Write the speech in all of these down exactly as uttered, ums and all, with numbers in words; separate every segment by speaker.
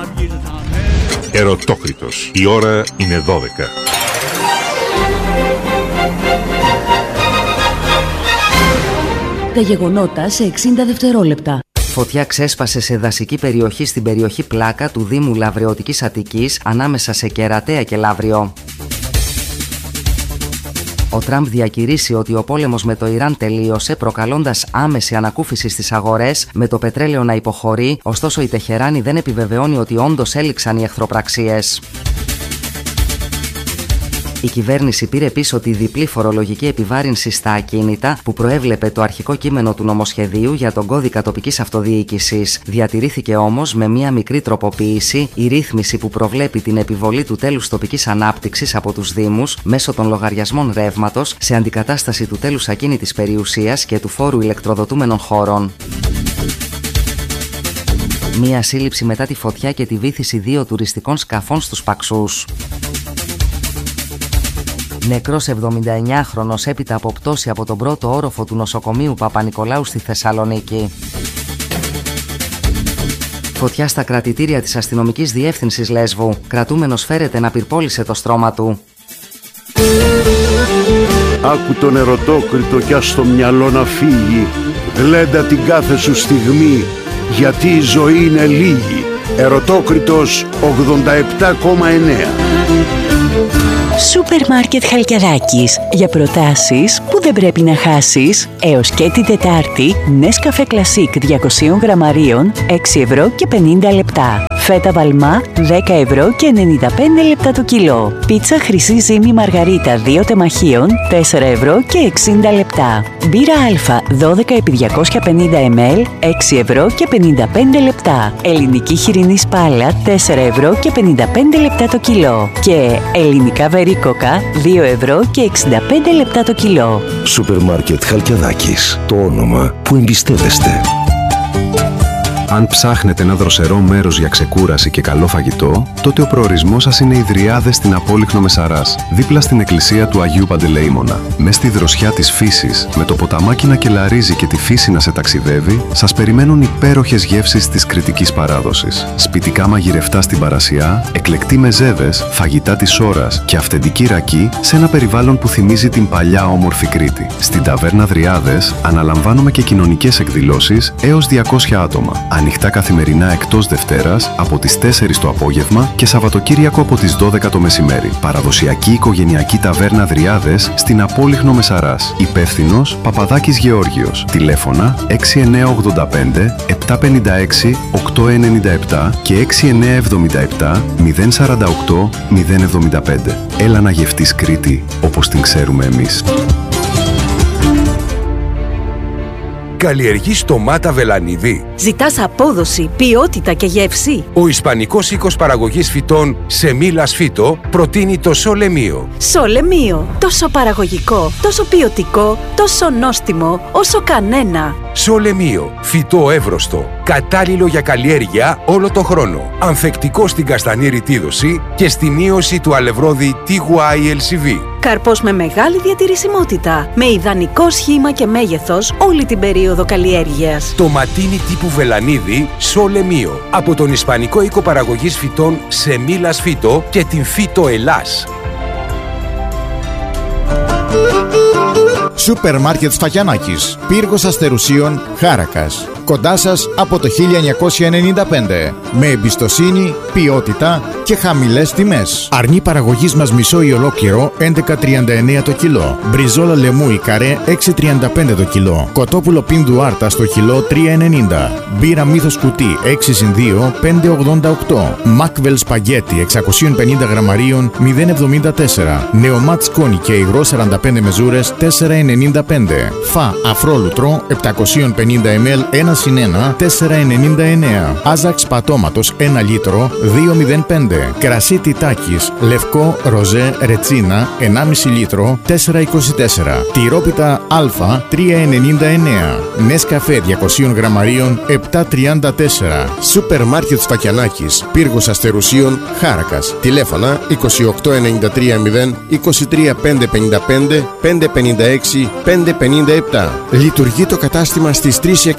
Speaker 1: Ερωτόκριτος. Η ώρα είναι δώδεκα.
Speaker 2: Τα γεγονότα σε εξήντα δευτερόλεπτα.
Speaker 3: Φωτιά ξέσπασε σε δασική περιοχή στην περιοχή Πλάκα του Δήμου Λαβρεωτικής Αττικής, ανάμεσα σε Κερατέα και Λαύριο. Ο Τραμπ διακηρύσει ότι ο πόλεμος με το Ιράν τελείωσε, προκαλώντας άμεση ανακούφιση στις αγορές, με το πετρέλαιο να υποχωρεί, ωστόσο η Τεχεράνη δεν επιβεβαιώνει ότι όντως έληξαν οι εχθροπραξίες. Η κυβέρνηση πήρε πίσω τη διπλή φορολογική επιβάρυνση στα ακίνητα που προέβλεπε το αρχικό κείμενο του νομοσχεδίου για τον κώδικα τοπικής αυτοδιοίκησης. Διατηρήθηκε όμως με μία μικρή τροποποίηση η ρύθμιση που προβλέπει την επιβολή του τέλους τοπικής ανάπτυξης από τους Δήμους μέσω των λογαριασμών ρεύματος σε αντικατάσταση του τέλους ακίνητης περιουσίας και του φόρου ηλεκτροδοτούμενων χώρων. Μία σύλληψη μετά τη φωτιά και τη βύθιση δύο τουριστικών σκαφών στους Παξούς. Νεκρός εβδομηνταεννιάχρονος έπειτα από πτώση από τον πρώτο όροφο του νοσοκομείου Παπα-Νικολάου στη Θεσσαλονίκη. Φωτιά στα κρατητήρια της αστυνομικής διεύθυνσης Λέσβου. Κρατούμενος φέρεται να πυρπόλησε το στρώμα του.
Speaker 4: Άκου τον ερωτόκριτο κι ας το μυαλό να φύγει. Γλέντα την κάθε σου στιγμή, γιατί η ζωή είναι λίγη. Ερωτόκριτος ογδόντα επτά κόμμα εννέα.
Speaker 5: Σούπερ Μάρκετ Χαλκιδάκης. Για προτάσεις που δεν πρέπει να χάσεις. Έως και την Τετάρτη, Νέσκαφε Κλασίκ διακόσια γραμμαρίων, έξι ευρώ και πενήντα λεπτά. Φέτα Βαλμά, δέκα ευρώ και ενενήντα πέντε λεπτά το κιλό. Πίτσα Χρυσή Ζύμη Μαργαρίτα δύο τεμαχίων, τέσσερα ευρώ και εξήντα λεπτά. Μπύρα Α, δώδεκα επί διακόσια πενήντα μιλιλίτρα, έξι ευρώ και πενήντα πέντε λεπτά. Ελληνική χοιρινή σπάλα, τέσσερα ευρώ και πενήντα πέντε λεπτά το κιλό. Και ελληνικά βερίκοκα, δύο ευρώ και εξήντα πέντε λεπτά το κιλό.
Speaker 6: Σούπερ Μάρκετ Χαλκιδάκης. Το όνομα που εμπιστεύεστε.
Speaker 7: Αν ψάχνετε ένα δροσερό μέρος για ξεκούραση και καλό φαγητό, τότε ο προορισμός σας είναι οι Δριάδες στην Απόλιχνο Μεσαράς, δίπλα στην εκκλησία του Αγίου Παντελεήμονα. Μες στη δροσιά της φύσης, με το ποταμάκι να κελαρίζει και τη φύση να σε ταξιδεύει, σας περιμένουν υπέροχες γεύσεις της κρητικής παράδοσης. Σπιτικά μαγειρευτά στην Παρασιά, εκλεκτοί μεζέδες, φαγητά της ώρας και αυθεντική ρακή σε ένα περιβάλλον που θυμίζει την παλιά όμορφη Κρήτη. Στην ταβέρνα Δριάδες αναλαμβάνουμε και κοινωνικές εκδηλώσεις έως διακόσια άτομα. Ανοιχτά καθημερινά εκτός Δευτέρας από τις τέσσερις το απόγευμα και Σαββατοκύριακο από τις δώδεκα το μεσημέρι. Παραδοσιακή οικογενειακή ταβέρνα Δριάδες στην Απόλιχνο Μεσαράς. Υπεύθυνος Παπαδάκης Γεώργιος. Τηλέφωνα έξι εννιά ογδόντα πέντε επτακόσια πενήντα έξι οκτακόσια ενενήντα επτά και έξι εννιά εβδομήντα επτά μηδέν σαράντα οκτώ μηδέν εβδομήντα πέντε. Έλα να γευτείς Κρήτη όπως την ξέρουμε εμείς.
Speaker 8: Καλλιεργείς ντομάτα βελανίδι?
Speaker 9: Ζητάς απόδοση, ποιότητα και γεύση?
Speaker 8: Ο Ισπανικός οίκος παραγωγής φυτών Σεμίλας Φύτο προτείνει το Σολεμίο.
Speaker 9: Σολεμίο. Τόσο παραγωγικό, τόσο ποιοτικό, τόσο νόστιμο, όσο κανένα.
Speaker 8: Σολεμίο. Φυτό εύρωστο. Κατάλληλο για καλλιέργεια όλο το χρόνο. Ανθεκτικό στην καστανή ρητίδωση και στη μείωση του αλευρώδη τι γουάι ελ σι βι.
Speaker 9: Καρπός με μεγάλη διατηρησιμότητα, με ιδανικό σχήμα και μέγεθος όλη την περίοδο καλλιέργειας.
Speaker 8: Το ματίνι τύπου βελανίδι Σολεμίο από τον Ισπανικό οίκο παραγωγής φυτών Σεμίλας Φύτο και την Φύτο Ελλάς.
Speaker 10: Σούπερ Μάρκετ Σφακιανάκης, πύργος αστερουσίων Χάρακας. Κοντά σας από το χίλια εννιακόσια ενενήντα πέντε. Με εμπιστοσύνη, ποιότητα και χαμηλές τιμές. Αρνί παραγωγής μας μισό ή ολόκληρο έντεκα τριάντα εννέα το κιλό. Μπριζόλα λεμού ή καρέ έξι τριάντα πέντε το κιλό. Κοτόπουλο πίνδου άρτα στο κιλό τρία ενενήντα. Μπύρα μύθος κουτί έξι συν δύο πέντε ογδόντα οκτώ. Μάκβελ σπαγγέτι εξακόσια πενήντα γραμμαρίων μηδέν εβδομήντα τέσσερα. Νεομάτ σκόνη και υγρό σαράντα πέντε μεζούρες τέσσερα ενενήντα πέντε. Φα αφρόλουτρο επτακόσια πενήντα μιλιλίτρα ένα συν ένα τέσσερα ενενήντα εννέα. Άζαξ πατώματος ένα λίτρο δύο μηδέν πέντε. Κρασί Τιτάκης λευκό ροζέ ρετσίνα ενάμιση λίτρο τέσσερα είκοσι τέσσερα. Τυρόπιτα Α τρία ενενήντα εννέα. Νέσκαφε διακόσια γραμμαρίων επτά τριάντα τέσσερα. Σούπερ Μάρκετ Σφακιανάκης, πύργος αστερουσίων Χάρακας. Τηλέφωνα είκοσι οκτώ ενενήντα τρία μηδέν είκοσι τρία πεντακόσια πενήντα πέντε πεντακόσια πενήντα έξι πεντακόσια πενήντα επτά. Λειτουργεί το κατάστημα στις τρεις εκκλησίες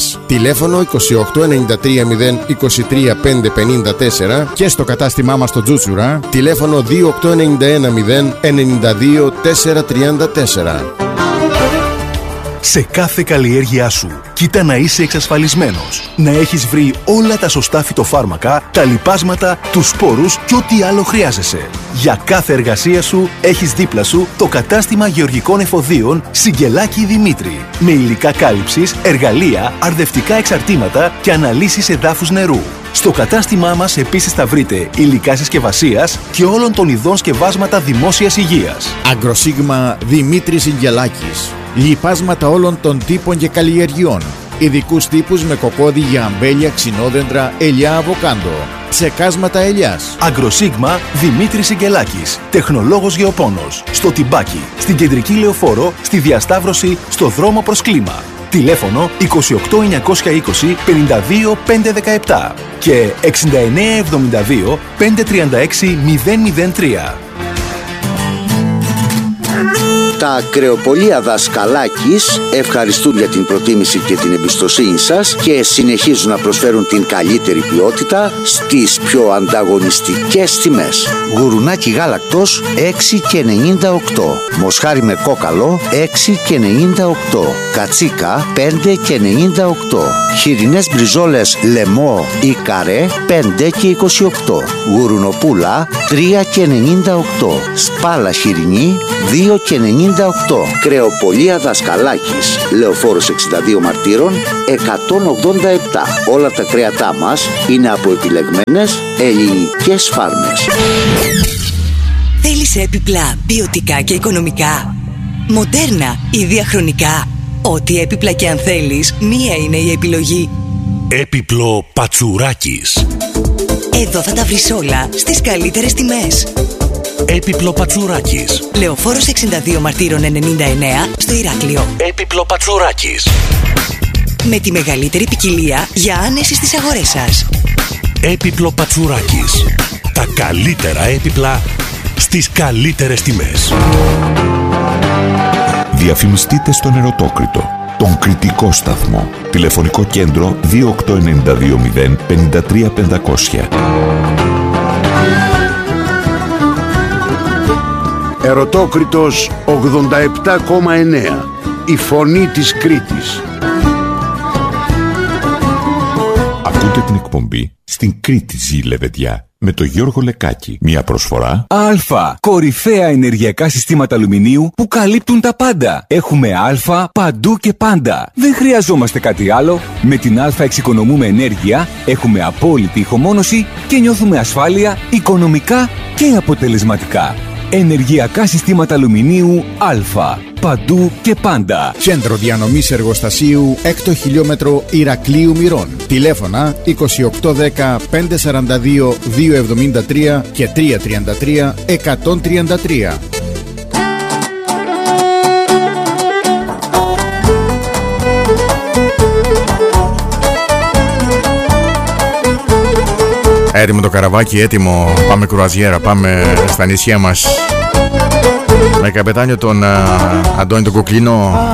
Speaker 10: Αγγελάκης. Τηλέφωνο είκοσι οκτώ ενενήντα τρία μηδέν είκοσι τρία πεντακόσια πενήντα τέσσερα και στο κατάστημά μας στο Τζούτσουρα τηλέφωνο δύο οκτώ εννιά ένα μηδέν εννιά δύο τέσσερα τρία τέσσερα.
Speaker 11: Σε κάθε καλλιέργειά σου, κοίτα να είσαι εξασφαλισμένος. Να έχεις βρει όλα τα σωστά φυτοφάρμακα, τα λιπάσματα, τους σπόρους και ό,τι άλλο χρειάζεσαι. Για κάθε εργασία σου, έχεις δίπλα σου το κατάστημα γεωργικών εφοδίων Σιγκελάκη Δημήτρη. Με υλικά κάλυψης, εργαλεία, αρδευτικά εξαρτήματα και αναλύσεις εδάφους νερού. Στο κατάστημά μας επίσης θα βρείτε υλικά συσκευασίας και όλων των ειδών σκευάσματα δημόσιας υγείας.
Speaker 10: Αγκροσίγμα Δημήτρη Σιγκελάκης. Λιπάσματα όλων των τύπων και καλλιεργειών. Ειδικούς τύπους με κοκόδι για αμπέλια, ξινόδεντρα, ελιά, αβοκάντο. Ψεκάσματα ελιάς.
Speaker 11: Αγκροσίγμα Δημήτρη Σιγκελάκης. Τεχνολόγος γεωπόνος. Στο Τιμπάκι, στην Κεντρική Λεωφόρο, στη Διασταύρωση, στο δρόμο προς Κλίμα. Τηλέφωνο είκοσι οκτώ εννιακόσια είκοσι πενήντα δύο πεντακόσια δεκαεπτά και εξήντα εννέα εβδομήντα δύο πεντακόσια τριάντα έξι μηδέν μηδέν τρία.
Speaker 12: Τα κρεοπολία Δασκαλάκης ευχαριστούν για την προτίμηση και την εμπιστοσύνη σας και συνεχίζουν να προσφέρουν την καλύτερη ποιότητα στις πιο ανταγωνιστικές τιμές. Γουρουνάκι γάλακτος έξι και ενενήντα οκτώ, μοσχάρι με κόκαλο έξι και ενενήντα οκτώ, κατσίκα πέντε και ενενήντα οκτώ, χοιρινές μπριζόλες λεμό ή καρέ πέντε και είκοσι οκτώ, γουρουνοπούλα τρία και ενενήντα οκτώ, σπάλα χοιρινή δύο και ενενήντα οκτώ. Κρεοπολία Δασκαλάκης, Λεωφόρος εξήντα δύο Μαρτύρων εκατόν ογδόντα επτά. Όλα τα κρέατά μας είναι από επιλεγμένες ελληνικές φάρμες.
Speaker 13: Θέλεις έπιπλα ποιοτικά και οικονομικά, μοντέρνα ή διαχρονικά? Ό,τι έπιπλα και αν θέλεις, μία είναι η επιλογή.
Speaker 14: Έπιπλο Πατσουράκης.
Speaker 13: Εδώ θα τα βρεις όλα στις καλύτερες τιμές.
Speaker 14: Έπιπλο Πατσουράκης.
Speaker 13: Λεωφόρος εξήντα δύο Μαρτύρων ενενήντα εννέα στο Ηράκλειο.
Speaker 14: Έπιπλο Πατσουράκης.
Speaker 13: Με τη μεγαλύτερη ποικιλία για άνεση στις αγορές σας.
Speaker 14: Έπιπλο Πατσουράκης. Τα καλύτερα έπιπλα στις καλύτερες τιμές.
Speaker 1: Διαφημιστείτε στον Ερωτόκριτο, τον κριτικό σταθμό. Τηλεφωνικό κέντρο δύο οκτώ εννιά δύο μηδέν πέντε τρία πεντακόσια.
Speaker 4: Ερωτόκριτος ογδόντα επτά κόμμα εννέα. Η φωνή της Κρήτης.
Speaker 1: Ακούτε την εκπομπή στην Κρήτη ζει λεβεδιά με τον Γιώργο Λεκάκη. Μια προσφορά
Speaker 8: Α. Κορυφαία ενεργειακά συστήματα αλουμινίου που καλύπτουν τα πάντα. Έχουμε Α παντού και πάντα. Δεν χρειαζόμαστε κάτι άλλο. Με την Α εξοικονομούμε ενέργεια, έχουμε απόλυτη ηχομόνωση και νιώθουμε ασφάλεια οικονομικά και αποτελεσματικά. Ενεργειακά συστήματα αλουμινίου Α. Παντού και πάντα.
Speaker 10: Κέντρο διανομής εργοστασίου έκτο χιλιόμετρο Ηρακλείου Μυρών. Τηλέφωνα είκοσι οκτώ δέκα πεντακόσια σαράντα δύο διακόσια εβδομήντα τρία και τριακόσια τριάντα τρία εκατόν τριάντα τρία. Έτοιμο το καραβάκι, έτοιμο. Πάμε κρουαζιέρα, πάμε στα νησιά μας. Με καπετάνιο τον uh, Αντώνη τον Κουκλίνο.